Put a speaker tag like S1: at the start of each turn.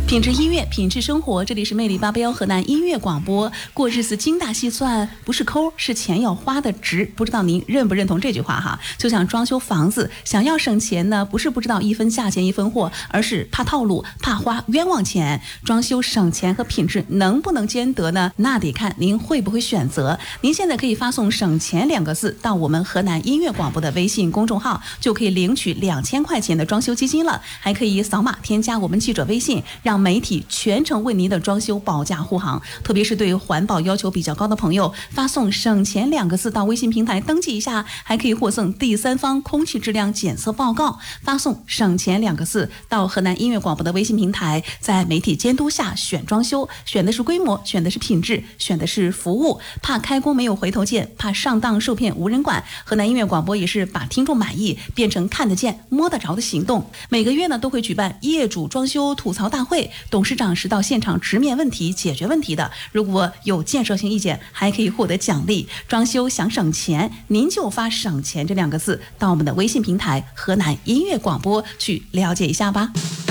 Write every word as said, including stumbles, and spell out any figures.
S1: 品质音乐，品质生活，这里是魅力八八幺河南音乐广播。过日子精打细算，不是抠，是钱要花的值。不知道您认不认同这句话哈？就像装修房子，想要省钱呢，不是不知道一分价钱一分货，而是怕套路，怕花冤枉钱。装修省钱和品质能不能兼得呢？那得看您会不会选择。您现在可以发送省钱两个字到我们河南音乐广播的微信公众号，就可以领取两千块钱的装修基金了。还可以扫码添加我们记者微信，让媒体全程为您的装修保驾护航。特别是对环保要求比较高的朋友，发送省钱两个字到微信平台登记一下，还可以获赠第三方空气质量检测报告。发送省钱两个字到河南音乐广播的微信平台，在媒体监督下选装修，选的是规模，选的是品质，选的是服务。怕开工没有回头箭，怕上当受骗无人管。河南音乐广播也是把听众满意变成看得见摸得着的行动。每个月呢都会举办业主装修吐槽大会，董事长是到现场直面问题解决问题的。如果有建设性意见，还可以获得奖励。装修想省钱，您就发省钱这两个字到我们的微信平台河南音乐广播去了解一下吧。